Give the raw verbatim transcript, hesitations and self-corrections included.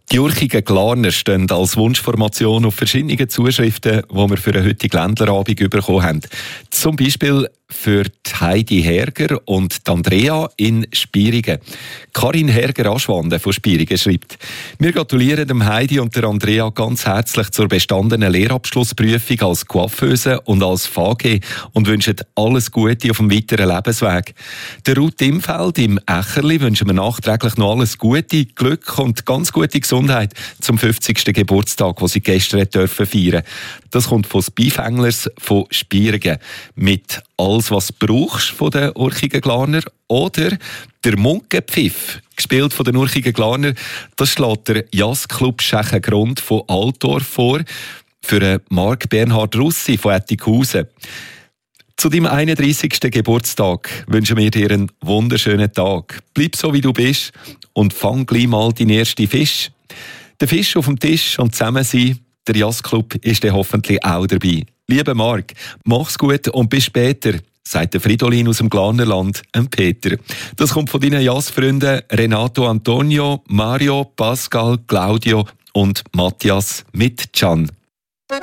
Die Urchigen Glarner stehen als Wunschformation auf verschiedene Zuschriften, die wir für den heutigen Ländlerabend bekommen haben. Zum Beispiel für die Heidi Herger und die Andrea in Spierigen. Karin Herger-Aschwande von Spierigen schreibt: Wir gratulieren dem Heidi und der Andrea ganz herzlich zur bestandenen Lehrabschlussprüfung als Coiffeuse und als V G und wünschen alles Gute auf dem weiteren Lebensweg. Der Ruth Imfeld im Echerli wünschen wir nachträglich noch alles Gute, Glück und ganz gute Gesundheit zum fünfzigsten Geburtstag, den sie gestern dürfen feiern. Das kommt von Beifänglers von Spierigen. Mit alles, was du brauchst von den Urchigen Glarner, oder der Munkenpfiff, gespielt von den Urchigen Glarner, das schlägt der Jazzclub Schächengrund von Altdorf vor, für Marc Bernhard Russi von Ettikhausen. Zu deinem einunddreissigsten Geburtstag wünschen wir dir einen wunderschönen Tag. Bleib so, wie du bist und fang gleich mal deinen ersten Fisch. Der Fisch auf dem Tisch und zusammen sein, der Jazzclub ist dann hoffentlich auch dabei. Lieber Marc, mach's gut und bis später, sagt der Fridolin aus dem Glarnerland, dem Peter. Das kommt von deinen Jazzfreunden Renato Antonio, Mario, Pascal, Claudio und Matthias mit Can.